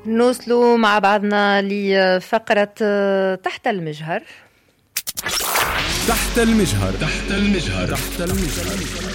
نوصلوا مع بعضنا لفقرة تحت المجهر. تحت المجهر. تحت المجهر. تحت المجهر.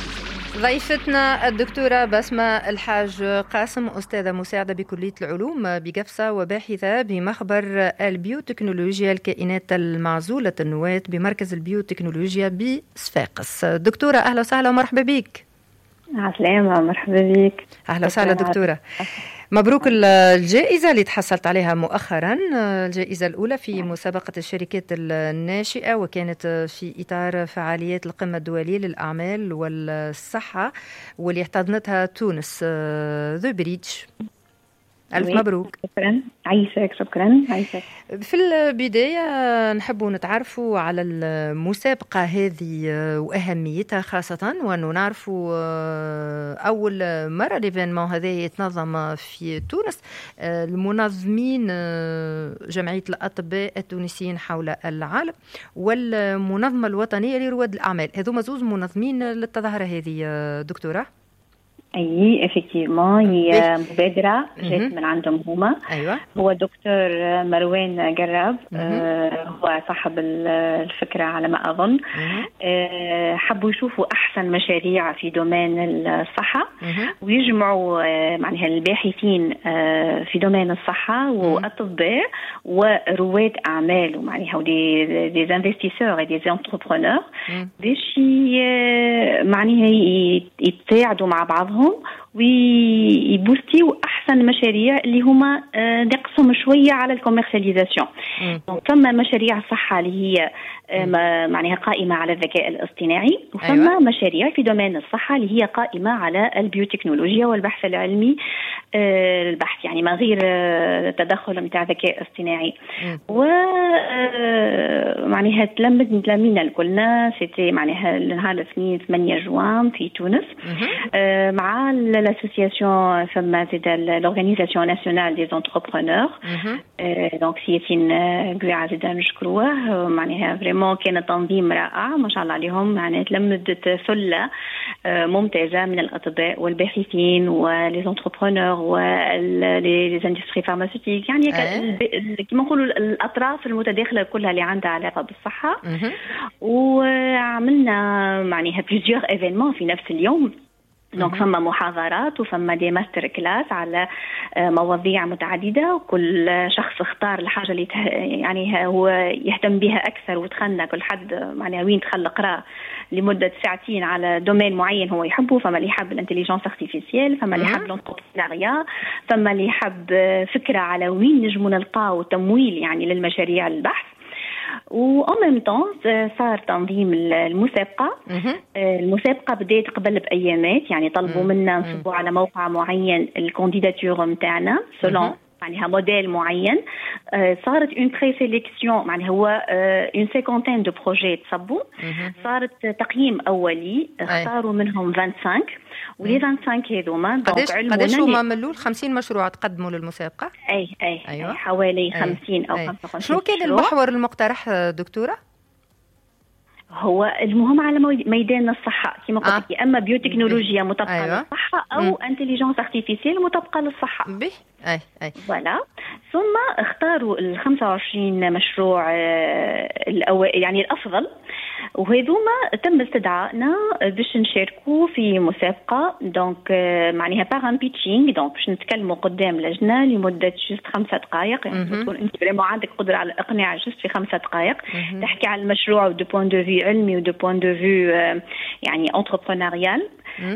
ضيفتنا الدكتورة بسمة الحاج قاسم، أستاذة مساعدة بكلية العلوم بقفصة وباحثة بمخبر البيوتكنولوجيا الكائنات المعزولة النواة بمركز البيوتكنولوجيا بصفاقس. دكتورة أهلا وسهلا ومرحبا بك. عسلامة، مرحبا بك. أهلا وسهلا دكتورة. مبروك الجائزة اللي تحصلت عليها مؤخرا، الجائزة الأولى في مسابقة الشركات الناشئة، وكانت في إطار فعاليات القمة الدولية للأعمال والصحة واللي احتضنتها تونس، ذو بريدج. ألف مبروك. شكرا عيسك. شكرا عيسك. في البداية نحب نتعرفوا على المسابقة هذه وأهميتها، خاصة وأنه نعرفوا أول مرة ليفينمون هذا يتنظم في تونس. المنظمين جمعية الأطباء التونسيين حول العالم والمنظمة الوطنية لرواد الأعمال، هذوما زوز منظمين للتظاهرة هذه دكتورة. أي effectivement هي مبادرة جات من عندهم هما. أيوة. هو دكتور مروان جراب، هو صاحب الفكرة على ما أظن. حبوا يشوفوا أحسن مشاريع في دومين الصحة ويجمعوا معناها الباحثين في دومين الصحة وأطباء ورواد أعمال ومعناها des investisseurs et des entrepreneurs باش معناها يتساعدوا مع بعضهم ويبوستيو احسن مشاريع اللي هما نقصهم شويه على الكوميرسياليزاسيون. ثم مشاريع صحه اللي هي معناها قائمه على الذكاء الاصطناعي، وثم أيوة. مشاريع في دومين الصحه اللي هي قائمه على البيوتكنولوجيا والبحث العلمي، البحث يعني ما غير التدخل نتاع الذكاء الاصطناعي. و معناها تلمينا الكلنا سيتي معناها نهار الاثنين 8 جوان في تونس مع l'association فما زيد l'organisation nationale des entrepreneurs. donc سيتين قوي زيد نشكروه، معناها فريمون كان تنظيم رائع ما شاء الله عليهم. يعني تلمدت ثلة ممتازة من الأطباء والباحثين ولي entrepreneurs ولي industries pharmaceutiques، يعني كما نقولوا الأطراف المتداخلة كلها اللي عندها علاقة بالصحة. وعملنا معناها plusieurs événements في نفس اليوم. دونك فما محاضرات وفما دي ماستر كلاس على مواضيع متعددة، وكل شخص اختار الحاجة اللي يعني هو يهتم بها أكثر، ودخلنا كل حد معناها وين دخل قرأ لمدة ساعتين على دومين معين هو يحبه. فما اللي يحب الانتليجنس ارتيفيسيال، فما اللي يحب الانتربرونيا، فما اللي يحب فكرة على وين نجمو نلقاو تمويل يعني للمشاريع البحث. وأو ميم طون صار تنظيم المسابقة. المسابقة بدأت قبل بأيامات، يعني طلبوا منا نصبوا على موقع معين الكانديداتور متاعنا سولون معناها موديل معين. صارت اون بري سيليكسيون، معناها هو اون سيكونتين دو بروجي تصبوا. صارت تقييم أولي، اختاروا منهم 25 ولي 25 هذوما. قداش هما من 50 مشروع تقدموا للمسابقة؟ أيوة. حوالي 50 أو 55. شو كان المحور المقترح دكتورة؟ هو المهم على ميدان الصحة كما قلت لك، أما بيوتكنولوجيا مطابقة للصحة أو انتليجنس ارتيفيسيال مطابقة للصحة. فوالا. ثم اختاروا ال 25 مشروع يعني الأفضل، وهذوما تم استدعائنا باش نشاركوا في مسابقة. دونك معناها باغان بيتشينغ، دونك باش نتكلموا قدام لجنة لمدة جست 5 دقائق. يعني تكون انت فريمون عندك قدرة على الإقناع جست في 5 دقائق. تحكي على المشروع دو بوين دو في علمي ودو بوين دو في يعني انتربرونيريال.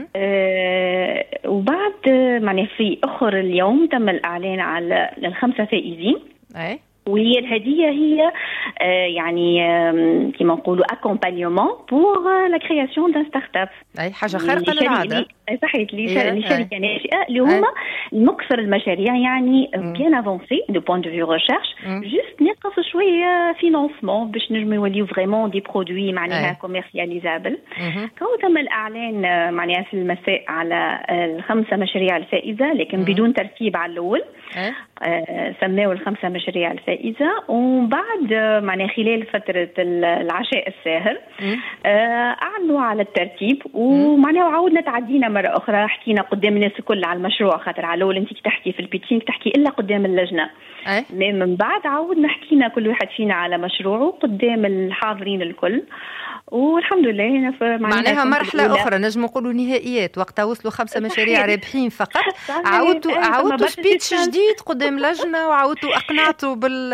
وبعد معناها في آخر اليوم تم الإعلان على الخمسة فائزين. وهي الهدية هي يعني كما نقولوا accompagnement pour la création d'un start-up. أي حاجة خارقة للعادة. صحيح، لشركة ناشئة اللي هما نكثر المشاريع يعني bien avancé de point de vue recherche. جست ناقص شويه فينانسمون باش نجموا يوليو فريمون دي برودوي معناها كوميرسياليزابل. كون تم الاعلان معناها في المساء على ال5 مشاريع الفائزه، لكن بدون ترتيب على الاول. سماوا ال5 مشاريع الفائزه، ومن بعد معناها خلال فتره العشاء الساهر اعلنوا على الترتيب، ومعناها عاودنا تعدينا مره اخرى، حكينا قدام الناس الكل على المشروع، خاطر على الاول انت تحكي في البيتشينغ تحكي الا قدام اللجنه. من بعد عاودنا حكينا كل واحد فينا على مشروعه قدام الحاضرين الكل، والحمد لله معناها مرحله اخرى نجم نقولوا نهائيات، وقتها وصلوا 5 مشاريع رابحين فقط. عاودتوا سبيتش جديد قدام لجنه، وعاودتوا اقنعتوا بال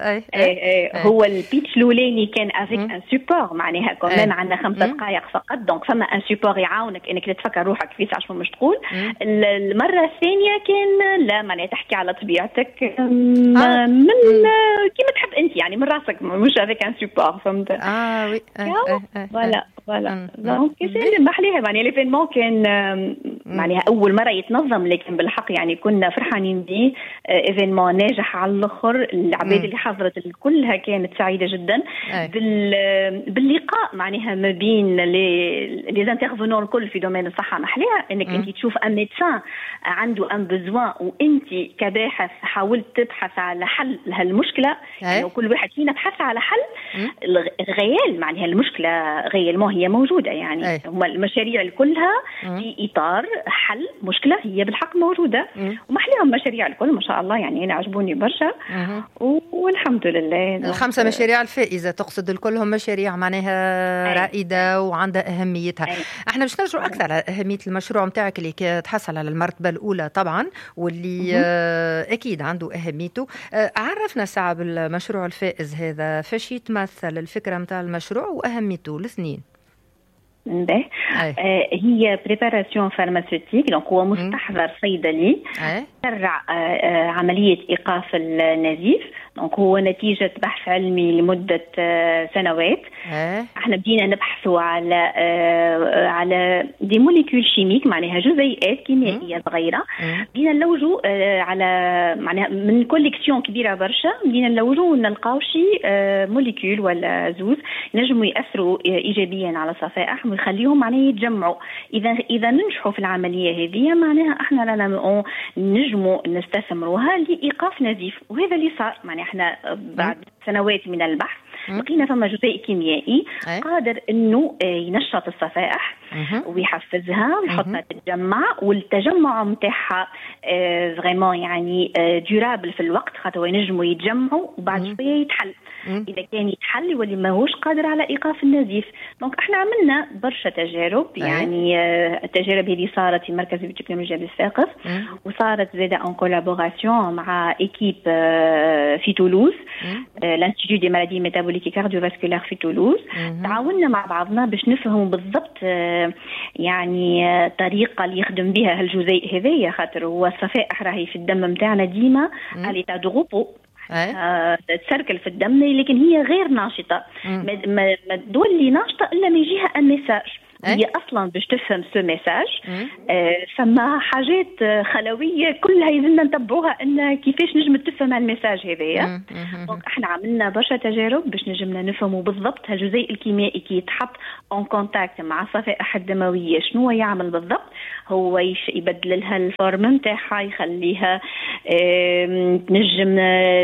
هو البيتش الاولاني كان افيك ان سوبور، معناها كمان عندنا 5 دقائق فقط، دونك فما ان سوبور يعاونك انك تفكر روحك في ساعه مش تقول. المره الثانيه كان لا معناها تحكي على طبيعتك من كيما تحب انت، يعني من راسك، مش افيك ان سوبور، فهمت؟ وي فوالا دونك كان محليها يعني ليفينمون كان معناها اول مره يتنظم، لكن بالحق يعني كنا فرحانين به. ايفينمون ناجح على الاخر، العباد اللي حضرت كلها كانت سعيده جدا باللقاء معناها ما بين لي انترفونون الكل في دومين الصحه محليها، انك انت تشوف ان ميدسان عنده ان بزوان، وانت كباحث حاولت تبحث على حل لهالمشكله، يعني كل واحد فينا بحث على حل الغيال، معناها المشكله غيال ما هي موجوده، يعني هم المشاريع كلها في اطار حل مشكله هي بالحق موجوده، ومحليهم مشاريع الكل ما شاء الله، يعني انا عجبوني برشا والحمد لله. ال5 مشاريع الفائزه تقصد الكلهم مشاريع معناها رائده وعندها اهميتها. احنا باش نرجعوا اكثر على اهميه المشروع نتاعك اللي تحصل على المرتبه الاولى طبعا، واللي اكيد عنده اهميته. عرفنا ساعه بالمشروع الفائز هذا، فاش يتمثل الفكره نتاع المشروع واهميته الاثنين؟ هي بريباراسيون فارماسيوتيك، دونك هو مستحضر صيدلي شرع عملية إيقاف النزيف، دونك هو نتيجة بحث علمي لمدة سنوات. احنا بدينا نبحثوا على دي موليكول شيميك، معناها جزيئات كيميائية صغيرة، بدينا نلوجوا على معناها من كوليكسيون كبيرة برشا، بدينا نلوجوا ونلقاو شي موليكول ولا زوز نجموا يأثروا إيجابيا على الصفائح ويخليهم معناها يتجمعوا. إذا ننجحوا في العملية هذه معناها احنا لنا نجموا نستثمروها لإيقاف نزيف، وهذا اللي صار. معناها احنا بعد سنوات من البحث لقينا فما جزيء كيميائي قادر انه ينشط الصفائح ويحفزها ويحطها تتجمع، والتجمع متاعها فريمون يعني ديورابل في الوقت، خاطر ينجموا يتجمعوا وبعد شويه يتحل. اذا كان يتحل واللي ماهوش قادر على ايقاف النزيف. دونك احنا عملنا برشا تجارب، يعني التجارب هذه صارت في مركز التكنولوجيا بالساقف، وصارت زاده ان كولابوراسيون مع ايكيب في تولوز، الانستيتيو دي مالادي ميتابوليكي كارديوفاسكولار في تولوز. تعاوننا مع بعضنا باش نفهموا بالضبط يعني الطريقه اللي يخدم بها هالجزيء هذايا، خاطر هو الصفائح راهي في الدم نتاعنا ديما على تاع دغوبو تسركل في الدم، لكن هي غير ناشطه. ما تولي ناشطه الا ما يجيها الميساج. هي اصلا باش تفهم سو ميساج فما حاجات خلويه كلها يلزمنا نتبعوها ان كيفاش نجم تفهم الميساج هذايا. دونك احنا عملنا برشا تجارب باش نجمنا نفهموا بالضبط هالجزيء الكيميائي كي يتحط اون كونتاكت مع الصفائح الدمويه شنو يعمل بالضبط. هو يبدل لها الفورم نتاعها، يخليها تنجم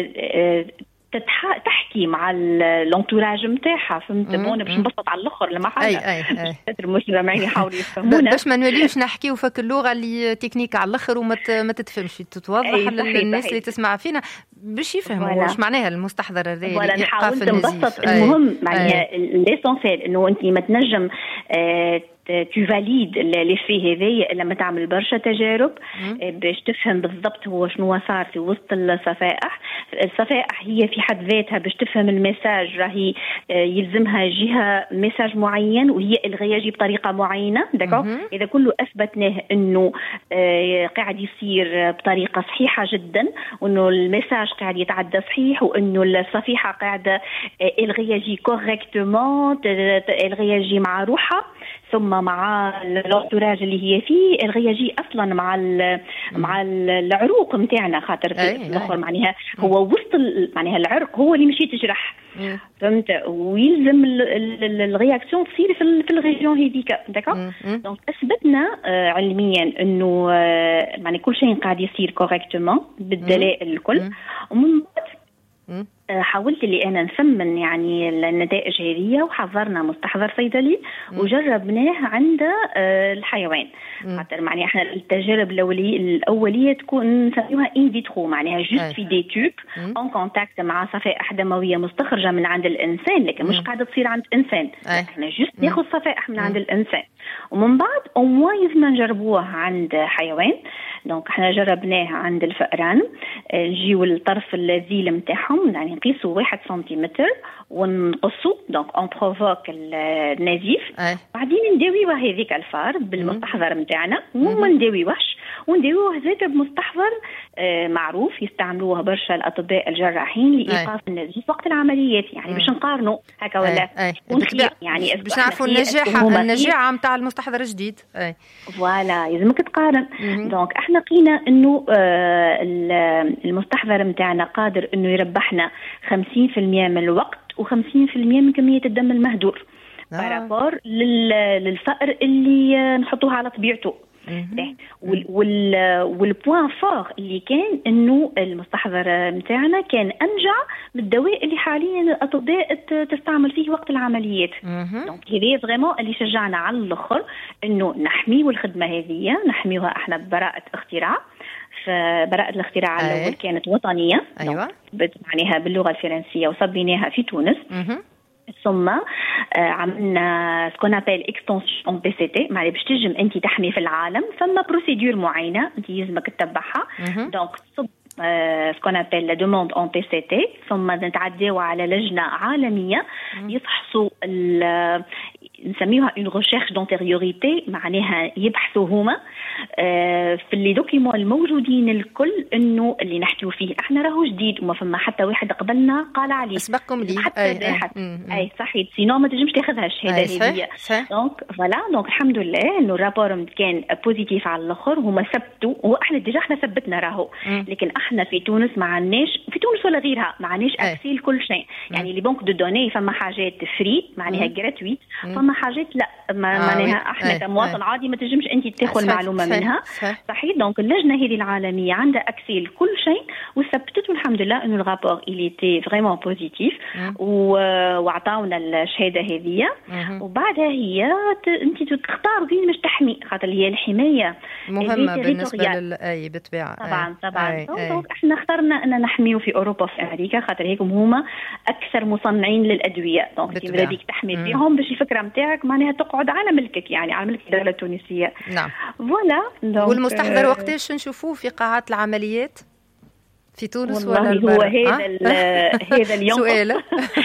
تحكي مع الانتوراج نتاعها، فهمت؟ انا باش نبسط على الاخر لما حاجه المستمعين يحاولوا يفهمونا باش ما نوليوش نحكيو فك اللغه اللي تكنيك على الاخر وما تتفهمش، تتوضح للناس اللي تسمع فينا باش يفهموا واش معناها المستحضر هذا. ولا نحاول نبسط. المهم معناها ليسونسيال انه انت ما تنجم tu valides l'effet هذايا لما تعمل برشا تجارب باش تفهم بالضبط هو شنو صار في وسط الصفائح. الصفائح هي في حد ذاتها باش تفهم الميساج راهي يلزمها جهة ميساج معين وهي الغياجي بطريقة معينة. داكو إذا كله أثبتناه إنه قاعد يصير بطريقة صحيحة جدا وإنه الميساج قاعد يتعدى صحيح، وانه الصفيحه قاعده الغياجي كوريكتومون، الغياجي مع روحها ثم مع الانتوراج اللي هي فيه، الغياجي اصلا مع العروق نتاعنا، خاطر الاخر معناها هو وسط معناها العرق هو اللي مشي تجرح، فهمت؟ ويلزم الرياكسيون تصير في الريجيون هذيك، داكور. دونك اثبتنا علميا انه يعني كل شيء قاعد يصير كوريكتومون بالدلائل الكل. ومن بعد حاولت اللي انا نثمن يعني النتائج هذه، وحضرنا مستحضر صيدلي وجربناه عند الحيوان، خاطر معناها احنا التجارب الاوليه تكون نسميوها ان فيترو، معناها جوست في دي توب اون كونتاكت مع صفائح دمويه مستخرجه من عند الانسان، لكن مش قاعده تصير عند انسان، احنا جوست ناخذ صفائح من عند الانسان، ومن بعد وموايزنا نجربوها عند حيوان. دونك احنا جربناه عند الفئران، نجيو الطرف الذيل نتاعهم يعني نقيسوا 1 سنتيمتر ونقصوا، دونك اون بروفوك النزيف، بعدين نداويوه هذيك الفار بالمستحضر نتاعنا، وما نداويوهش ونداويوه هذاك بمستحضر معروف يستعملوه برشا الاطباء الجراحين لايقاف النزيف وقت العمليات، يعني باش نقارنوا هكا ولا يعني باش نعرفوا النجاعه نتاع المستحضر الجديد. فوالا يلزمك تقارن. دونك احنا لقينا انه المستحضر نتاعنا قادر انه يربحنا 50% من الوقت و50% من كميه الدم المهدور بارابور للفأر اللي نحطوها على طبيعته. والبوان فور اللي كان انه المستحضر نتاعنا كان انجع من الدواء اللي حاليا الاطباء تستعمل فيه وقت العمليات. دونك هذا فريمون اللي شجعنا على الاخر انه نحميو الخدمه هذه، نحميوها احنا ببراءه اختراع. فبراءة الاختراع الأول كانت وطنية، معناها باللغة الفرنسية، وصبيناها في تونس. ثم عملنا سكون ابل اكستنسيون بي سي تي، معناها باش تنجم انت تحمي في العالم، ثم بروسيدور معينه انت يلزمك تتبعها. دونك تصب سكون ابل لا دوموند اون بي سي تي، ثم نتعداو على لجنه عالميه يفحصوا نسميوها اون ريشيرش دونتيريوريتي، معناها يبحثوا هما في اللي دوكيمون الموجودين الكل انه اللي نحكيو فيه احنا راهو جديد وما فما حتى واحد قبلنا قال عليه سبقكم لي اي صحيح، سينو ما تنجمش تاخذها الشهاده هذه. دونك فوالا، دونك الحمد لله انه الرابور كان بوزيتيف على الاخر، هما ثبتوا، واحنا ديجا احنا ثبتنا راهو، لكن احنا في تونس ما عندناش، في تونس ولا غيرها ما عندناش اكسي لكل شيء. يعني لي بنك دو دوني فما حاجات فري معناها جراتويت، فما حاجات لا معناها احنا كمواطن عادي ما تنجمش انت تاخذ المعلومه منها. صحيح. دونك اللجنه هذه العالميه عندها اكسي لكل شيء، وثبتت الحمد لله انه الرابور اللي تي فريمون بوزيتيف، وعطاونا الشهاده هذه. وبعدها هي انت تختار فين مش تحمي، خاطر هي الحمايه مهمه بالنسبه للاي بالطبيعه. طبعا. دونك احنا اخترنا ان نحميو في اوروبا وفي امريكا، خاطر هيك هما اكثر مصنعين للادويه. دونك بدك تحمي فيهم باش الفكره نتاعك معناها تقعد على ملكك، يعني على ملك الدوله التونسيه. نعم. فوالا. والمستحضر وقتاش نشوفوه في قاعات العمليات في تونس ولا هو هذا اليوم سؤال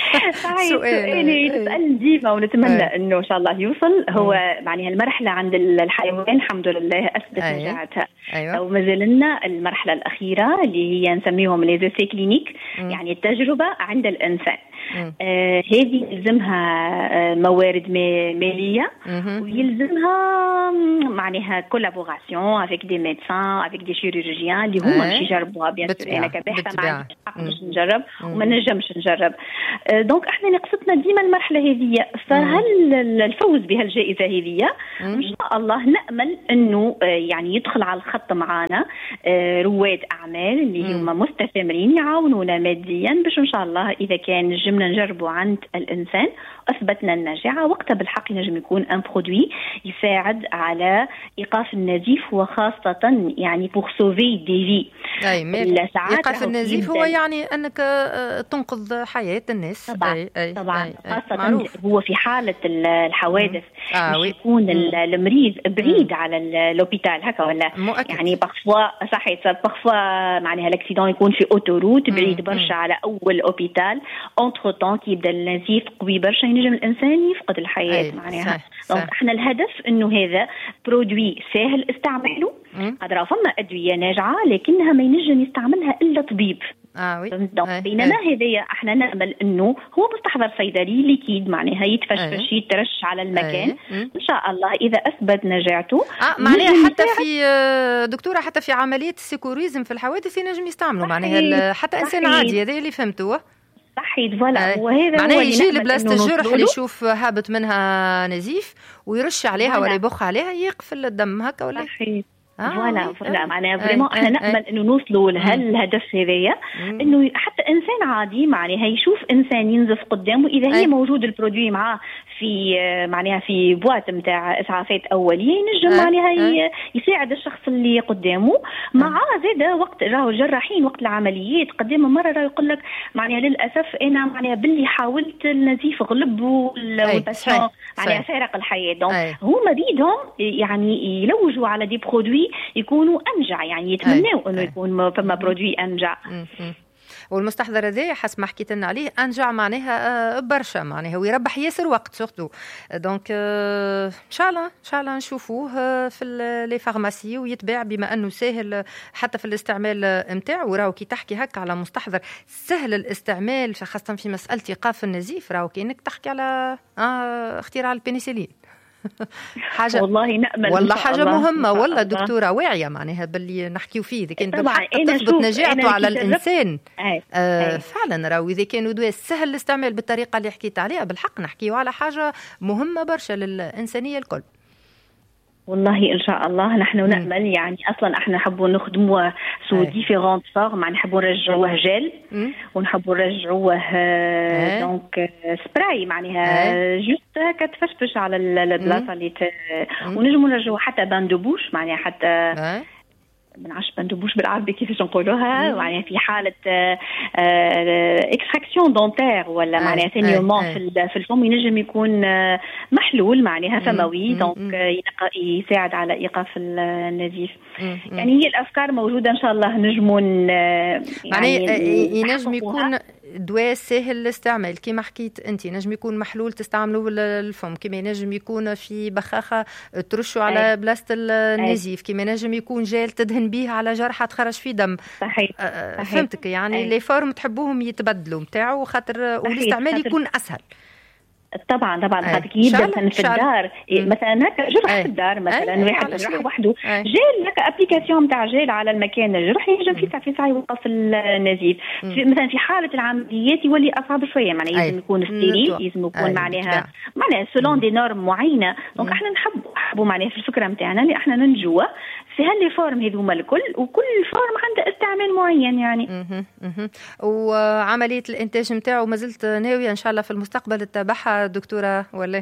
تسأل ديما، ونتمنى انه ان شاء الله يوصل. هو معناها المرحله عند الحيوان الحمد لله اثبت نجاعتها. وما زلنا المرحله الاخيره اللي هي نسميهم لي زيسي كلينيك، يعني التجربه عند الانسان. هذه يلزمها موارد ماليه، ويلزمها معناها كولابوراسيون افيك دي ميدسان افيك دي شيروجيان اللي هما باش يجربوها. بيان سور انا كباحثه ما عنديش حق باش نجرب وما نجمش نجرب. دونك احنا نقصتنا ديما المرحله هذه. فهل الفوز بهالجائزه هذه ان شاء الله نامل انه يعني يدخل على الخط معنا رواد اعمال اللي هما مستثمرين يعاونونا ماديا باش ان شاء الله اذا كان نجمنا نجربوا عند الانسان اثبتنا النجاعه، وقتها بالحق ينجم يكون ان برودوي يساعد على ايقاف النزيف، وخاصه يعني بور سوفي دي في. ايقاف النزيف هو يعني انك تنقذ حياه الناس. طبعا خاصه هو في حاله الحوادث يكون المريض بعيد على الهوبيتال هكا ولا مؤكد. يعني بارفوا صحيح بارفوا معناها الاكسيدون يكون في اوتوروت بعيد برشا على اول هوبيتال، اونتر طون كي يبدا النزيف قوي برشا ينجم الانسان يفقد الحياه معناها. دونك احنا الهدف انه هذا برودوي سهل استعماله، قدر فما ادويه ناجعه لكنها ما ينجم يستعملها الا طبيب. بينما هذايا احنا نأمل انه هو مستحضر صيدلي ليكيد معناها يتفشفش يترش على المكان. ان شاء الله اذا اثبت نجاعته معناها حتى في دكتورة حتى في عملية السيكوريزم في الحوادث ينجم يستعملوا معناها حتى انسان عادي. هذا اللي فهمته صحيح فوالا. وهذا معناه يجي لبلاصة الجرح اللي يشوف هابط منها نزيف ويرش عليها ولا يبخ عليها يقفل الدم هكا ولا صحيح. فوالا معناها فريمون احنا نأمل انه نوصلوا لهالهدف هذايا انه حتى انسان عادي معناها يشوف انسان ينزف قدامه اذا هي موجود البرودوي معاه في معناها في بواط نتاع اسعافات اوليه ينجم معناها يساعد الشخص اللي قدامه. مع زاده وقت راهو الجراحين وقت العمليات قدام مره راه يقول لك معناها للاسف انا معناها باللي حاولت النزيف غلب والباسيون معناها فارق الحياه. دونك هما بيدهم يعني يلوجوا على دي برودوي يكونوا انجع يعني يتمنوا انه يكون فما برودوي انجع. والمستحضر هذا حسب ما حكيت لنا عليه انجع معناها برشا معناها ويربح ياسر وقت سورتو. دونك ان شاء الله نشوفوه في لي فارماسي ويتباع بما انه سهل حتى في الاستعمال نتاعو. راهو كي تحكي هكا على مستحضر سهل الاستعمال خاصه في مساله ايقاف النزيف راهو كأنك تحكي على اختراع البنسلين. حاجة والله نأمل والله حاجة مهمة والله دكتورة واعية معناها باللي نحكيو فيه إذا كان بالحق تثبت نجاعته على الإنسان. فعلا راهو إذا كانوا دواء سهل الاستعمال بالطريقة اللي حكيت عليها بالحق نحكيو على حاجة مهمة برشا للإنسانية الكل. والله ان شاء الله نحن نأمل يعني اصلا احنا نحبوا نخدموه سو ديفيرونت فورم يعني نحبوا نرجعوه جل ونحبوا نرجعوه دونك سبراي معناها جوست هكا تفشفش على البلاصه اللي ونجموا نرجعوه حتى بان دو بوش معناها حتى ما نعرفش بندبوش بالعربي كيفاش نقولوها معناها في حاله اكستراكسيون دونتير ولا معناها سينيومون في الفم ينجم يكون محلول معناها فموي دونك يساعد على ايقاف النزيف. يعني هي الافكار موجوده ان شاء الله نجموا يعني ينجم يكون دواء سهل الاستعمال كما حكيت انت نجم يكون محلول تستعملوه للفم كما ينجم يكون في بخاخه ترشوا على بلاصه النزيف كما ينجم يكون جيل تدهن به على جرحه تخرج فيه دم. صحيح. فهمتك يعني لي فورم تحبوهم يتبدلوا نتاعو خاطر والاستعمال يكون اسهل. طبعا خاطر كي يبدا مثلا في الدار مثلا هكا جرح في الدار مثلا واحد جرح وحده جيل هكا ابليكاسيون نتاع جيل على المكان الجرح ينجم في ساعه يوقف النزيف. مثلا في حاله العمليات يولي اصعب شويه معناها لازم يكون ستيريل لازم يكون معناها سولون دي نورم معينه. دونك احنا نحبوا معناها في الفكره نتاعنا اللي احنا ننجوه في هاللي فورم هذوما الكل وكل فورم عنده استعمال معين يعني. وعمليه الانتاج نتاعو ما زلت ناويه ان شاء الله في المستقبل تتابعها دكتورة ولا؟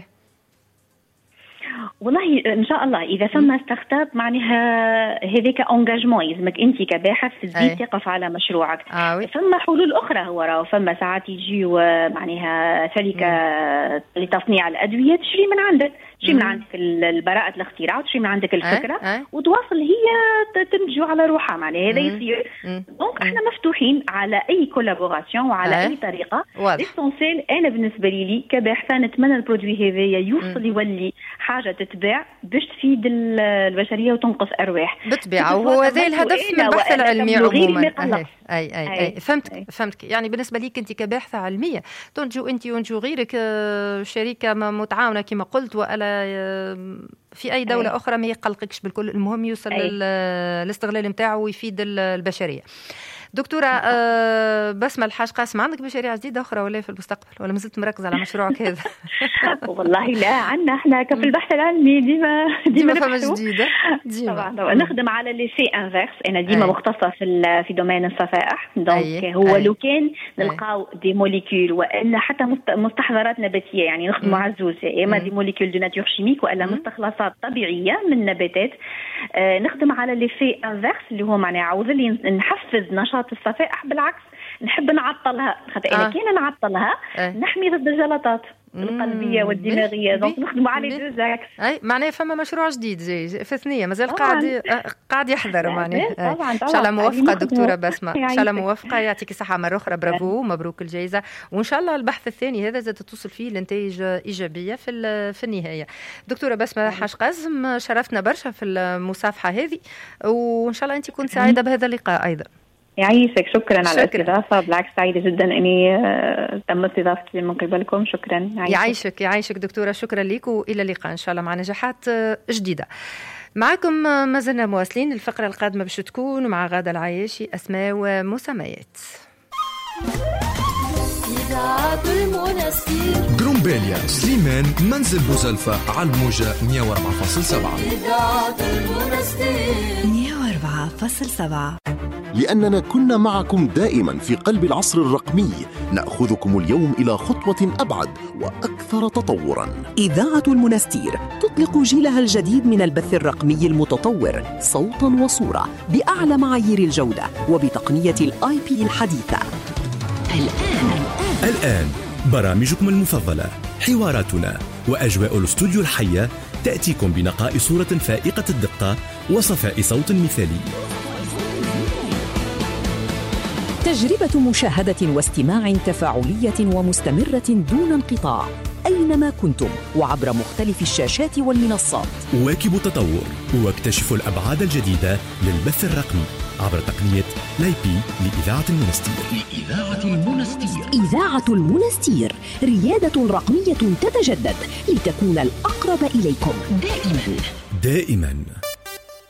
والله ان شاء الله اذا ثم استخدام معناها هذيك انجاجمون يلزمك انت كباحث تزيد تقف على مشروعك. ثم حلول اخرى هو راه ثم ساعات يجيو معناها شركه لتصنيع الادويه تشري من عندك من عندك البراءة الاختراع وتشري من عندك الفكرة وتواصل هي تنتجوا على روحها معناها هذا يصير. دونك احنا مفتوحين على اي كولابوراسيون وعلى اي طريقة. ليسونسيل انا بالنسبة لي كباحثة نتمنى البرودوي هذايا يوصل يولي حاجة تتباع باش تفيد البشرية وتنقص ارواح بالطبيعة وهو هذا الهدف من البحث العلمي عموما. اي فهمتك يعني بالنسبة ليك انت كباحثة علمية تنجو انت ونجو غيرك شركة متعاونة كما قلت ولا في أي دولة أخرى ما يقلقكش بالكل المهم يوصل الاستغلال نتاعو ويفيد البشرية. دكتورة بسمة الحاج قاسم عندك مشاريع جديدة أخرى ولا في المستقبل ولا مازلت مركز على مشروعك هذا؟ والله لا عندنا احنا في البحث العلمي ديما فما جديدة طبعا نخدم على لي في انفيرس. انا ديما مختصة في دومين الصفائح. دونك هو لو كان نلقاو دي موليكول والا حتى مستحضرات نباتية يعني نخدم عزوز اما دي موليكول دو ناتور شيميك والا مستخلصات طبيعية من نباتات نخدم على لي في انفيرس اللي هو معناه عاوز لي نحفز نشاط الصفائح بالعكس نحب نعطلها خاطر انا كي نعطلها نحمي ضد الجلطات القلبية والدماغية. دونك نخدموا على دوزاكس. اي معناها فما مشروع جديد زي في ثنية مازال قاعد يحضر معناها. ان شاء الله موفقة دكتورة بسمة ان شاء الله موفقة يعطيك الصحة مرة أخرى برافو مبروك الجائزة وان شاء الله البحث الثاني هذا زاد توصل فيه لنتائج إيجابية في النهاية. دكتورة بسمة حاج قاسم شرفتنا برشا في المصافحة هذه وان شاء الله انت كنت سعيدة بهذا اللقاء ايضا. يعيشك. شكرا على الاستضافة، بالعكس سعيدة جدا أني تم استضافتي من قبلكم. شكرا. يعيشك دكتورة، شكرا لك وإلى اللقاء إن شاء الله مع نجاحات جديدة. معكم ما زلنا مواصلين. الفقرة القادمة باش تكون مع غادة العياشي، أسماء ومسميات. إذاعة المنستير جرومبيليا سليمان منزل بوزلفة على الموجة 104.7. إذاعة المنستير 104.7. لأننا كنا معكم دائما في قلب العصر الرقمي، نأخذكم اليوم إلى خطوة أبعد وأكثر تطورا. إذاعة المنستير تطلق جيلها الجديد من البث الرقمي المتطور صوتا وصورة بأعلى معايير الجودة وبتقنية الIP الحديثة. الآن برامجكم المفضلة، حواراتنا وأجواء الاستوديو الحية تأتيكم بنقاء صورة فائقة الدقة وصفاء صوت مثالي. تجربة مشاهدة واستماع تفاعلية ومستمرة دون انقطاع أينما كنتم وعبر مختلف الشاشات والمنصات. واكبوا التطور واكتشفوا الأبعاد الجديدة للبث الرقمي عبر تقنية لايبي لإذاعة المنستير. إذاعة المنستير ريادة رقمية تتجدد لتكون الأقرب إليكم دائما.